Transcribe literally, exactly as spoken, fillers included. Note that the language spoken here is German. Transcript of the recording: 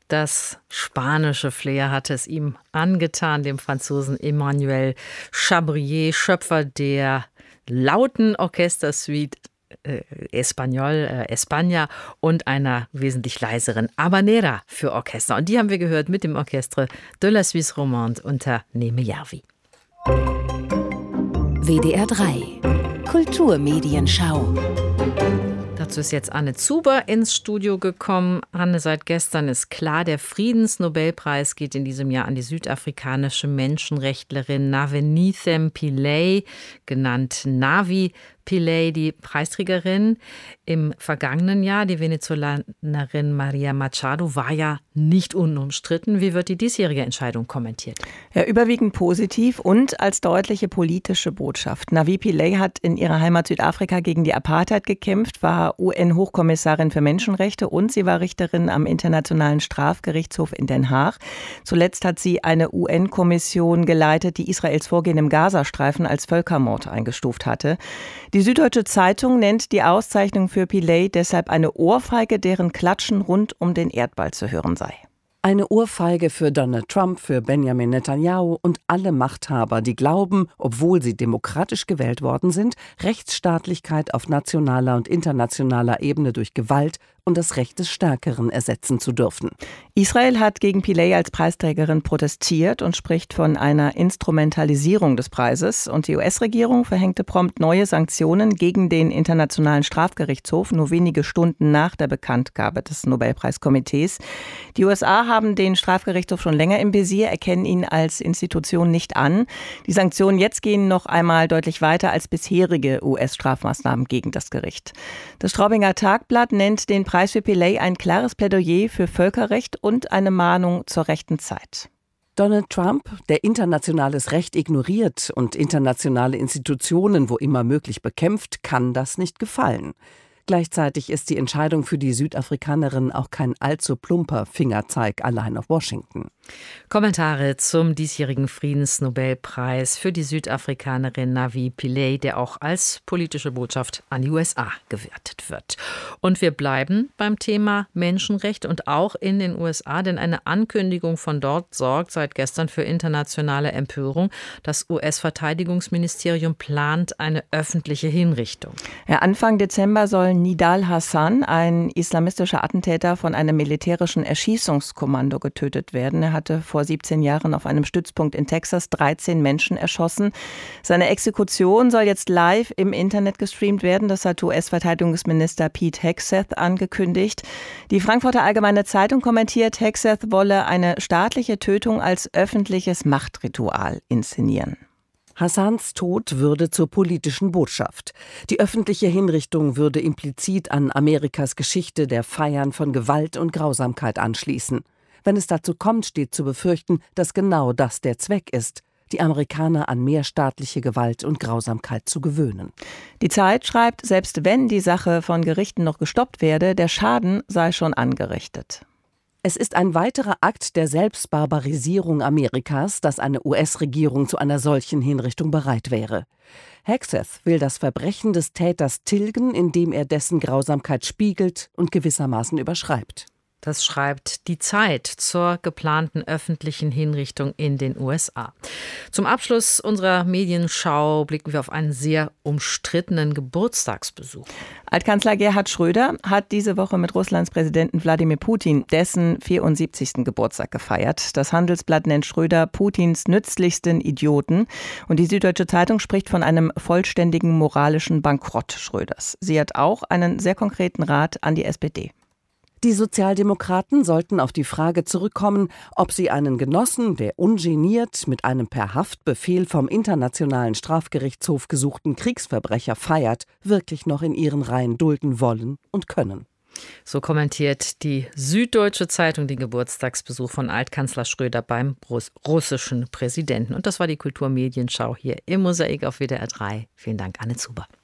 Das spanische Flair hatte es ihm angetan, dem Franzosen Emmanuel Chabrier, Schöpfer der lauten Orchestersuite äh, Español, äh, España und einer wesentlich leiseren Habanera für Orchester. Und die haben wir gehört mit dem Orchestre de la Suisse Romande unter Neeme Järvi. W D R drei Kulturmedienschau. Dazu ist jetzt Anne Zuber ins Studio gekommen. Anne, seit gestern ist klar, der Friedensnobelpreis geht in diesem Jahr an die südafrikanische Menschenrechtlerin Navenithem Pillay, genannt Navi Pillay, die Preisträgerin. Im vergangenen Jahr, die Venezolanerin Maria Machado, war ja nicht unumstritten. Wie wird die diesjährige Entscheidung kommentiert? Ja, überwiegend positiv und als deutliche politische Botschaft. Navi Pillay hat in ihrer Heimat Südafrika gegen die Apartheid gekämpft, war U N-Hochkommissarin für Menschenrechte und sie war Richterin am Internationalen Strafgerichtshof in Den Haag. Zuletzt hat sie eine U N-Kommission geleitet, die Israels Vorgehen im Gazastreifen als Völkermord eingestuft hatte. Die Süddeutsche Zeitung nennt die Auszeichnung für Pillay deshalb eine Ohrfeige, deren Klatschen rund um den Erdball zu hören sei. Eine Ohrfeige für Donald Trump, für Benjamin Netanyahu und alle Machthaber, die glauben, obwohl sie demokratisch gewählt worden sind, Rechtsstaatlichkeit auf nationaler und internationaler Ebene durch Gewalt und das Recht des Stärkeren ersetzen zu dürfen. Israel hat gegen Pillay als Preisträgerin protestiert und spricht von einer Instrumentalisierung des Preises. Und die U S-Regierung verhängte prompt neue Sanktionen gegen den Internationalen Strafgerichtshof, nur wenige Stunden nach der Bekanntgabe des Nobelpreiskomitees. Die U S A haben den Strafgerichtshof schon länger im Visier, erkennen ihn als Institution nicht an. Die Sanktionen jetzt gehen noch einmal deutlich weiter als bisherige U S-Strafmaßnahmen gegen das Gericht. Das Straubinger Tagblatt nennt den Preis für Pillay ein klares Plädoyer für Völkerrecht und eine Mahnung zur rechten Zeit. Donald Trump, der internationales Recht ignoriert und internationale Institutionen wo immer möglich bekämpft, kann das nicht gefallen. Gleichzeitig ist die Entscheidung für die Südafrikanerin auch kein allzu plumper Fingerzeig allein auf Washington. Kommentare zum diesjährigen Friedensnobelpreis für die Südafrikanerin Navi Pillay, der auch als politische Botschaft an die U S A gewertet wird. Und wir bleiben beim Thema Menschenrecht und auch in den U S A, denn eine Ankündigung von dort sorgt seit gestern für internationale Empörung. Das U S-Verteidigungsministerium plant eine öffentliche Hinrichtung. Ja, Anfang Dezember soll Nidal Hassan, ein islamistischer Attentäter, von einem militärischen Erschießungskommando getötet werden. Er hatte vor siebzehn Jahren auf einem Stützpunkt in Texas dreizehn Menschen erschossen. Seine Exekution soll jetzt live im Internet gestreamt werden. Das hat U S-Verteidigungsminister Pete Hegseth angekündigt. Die Frankfurter Allgemeine Zeitung kommentiert, Hegseth wolle eine staatliche Tötung als öffentliches Machtritual inszenieren. Hassans Tod würde zur politischen Botschaft. Die öffentliche Hinrichtung würde implizit an Amerikas Geschichte der Feiern von Gewalt und Grausamkeit anschließen. Wenn es dazu kommt, steht zu befürchten, dass genau das der Zweck ist, die Amerikaner an mehr staatliche Gewalt und Grausamkeit zu gewöhnen. Die Zeit schreibt, selbst wenn die Sache von Gerichten noch gestoppt werde, der Schaden sei schon angerichtet. Es ist ein weiterer Akt der Selbstbarbarisierung Amerikas, dass eine U S-Regierung zu einer solchen Hinrichtung bereit wäre. Hegseth will das Verbrechen des Täters tilgen, indem er dessen Grausamkeit spiegelt und gewissermaßen überschreibt. Das schreibt die Zeit zur geplanten öffentlichen Hinrichtung in den U S A. Zum Abschluss unserer Medienschau blicken wir auf einen sehr umstrittenen Geburtstagsbesuch. Altkanzler Gerhard Schröder hat diese Woche mit Russlands Präsidenten Wladimir Putin dessen vierundsiebzigsten Geburtstag gefeiert. Das Handelsblatt nennt Schröder Putins nützlichsten Idioten. Und die Süddeutsche Zeitung spricht von einem vollständigen moralischen Bankrott Schröders. Sie hat auch einen sehr konkreten Rat an die S P D. Die Sozialdemokraten sollten auf die Frage zurückkommen, ob sie einen Genossen, der ungeniert mit einem per Haftbefehl vom Internationalen Strafgerichtshof gesuchten Kriegsverbrecher feiert, wirklich noch in ihren Reihen dulden wollen und können. So kommentiert die Süddeutsche Zeitung den Geburtstagsbesuch von Altkanzler Schröder beim russischen Präsidenten. Und das war die Kulturmedienschau hier im Mosaik auf W D R drei. Vielen Dank, Anne Zuber.